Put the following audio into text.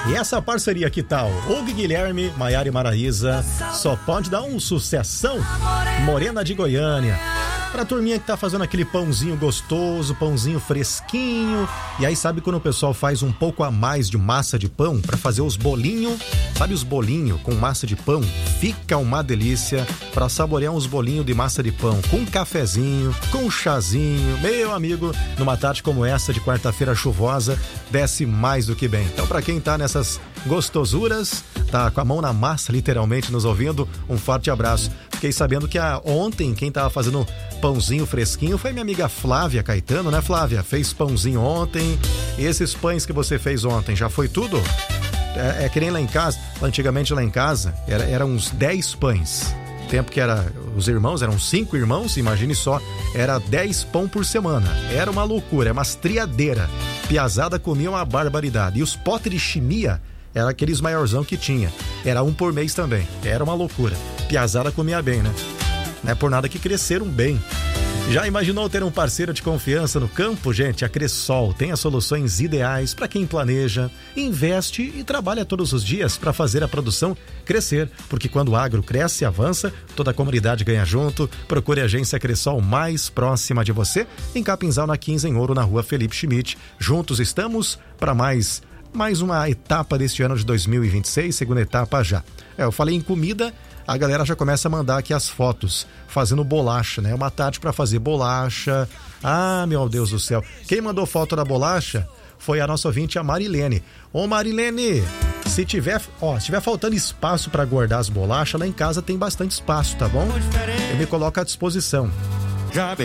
E essa parceria, que tal? Hugo Guilherme, Maiara e Maraísa, só pode dar um sucessão. Morena de Goiânia. Pra turminha que tá fazendo aquele pãozinho gostoso, pãozinho fresquinho. E aí, sabe quando o pessoal faz um pouco a mais de massa de pão pra fazer os bolinhos? Sabe os bolinhos com massa de pão? Fica uma delícia pra saborear uns bolinhos de massa de pão com um cafezinho, com um chazinho. Meu amigo, numa tarde como essa de quarta-feira chuvosa, desce mais do que bem. Então, pra quem tá nessas gostosuras, tá com a mão na massa, literalmente, nos ouvindo, um forte abraço. Fiquei sabendo que ontem quem tava fazendo pãozinho fresquinho foi minha amiga Flávia Caetano, né, Flávia? Fez pãozinho ontem. E esses pães que você fez ontem, já foi tudo? É que nem lá em casa, antigamente lá em casa, eram uns 10 pães. Tempo que os irmãos, eram 5 irmãos, imagine só, era 10 pão por semana. Era uma loucura, umas triadeira. Piazada comia uma barbaridade. E os potes de chimia, era aqueles maiorzão que tinha. Era 1 por mês também. Era uma loucura. Piazada comia bem, né? Não é por nada que cresceram bem. Já imaginou ter um parceiro de confiança no campo? Gente, a Cressol tem as soluções ideais para quem planeja, investe e trabalha todos os dias para fazer a produção crescer. Porque quando o agro cresce e avança, toda a comunidade ganha junto. Procure a agência Cressol mais próxima de você, em Capinzal, na 15, em Ouro, na rua Felipe Schmidt. Juntos estamos para mais uma etapa deste ano de 2026, segunda etapa já. Eu falei em comida, a galera já começa a mandar aqui as fotos, fazendo bolacha, né? Uma tarde para fazer bolacha. Ah, meu Deus do céu. Quem mandou foto da bolacha foi a nossa ouvinte, a Marilene. Ô Marilene, se tiver faltando espaço para guardar as bolachas, lá em casa tem bastante espaço, tá bom? Eu me coloco à disposição.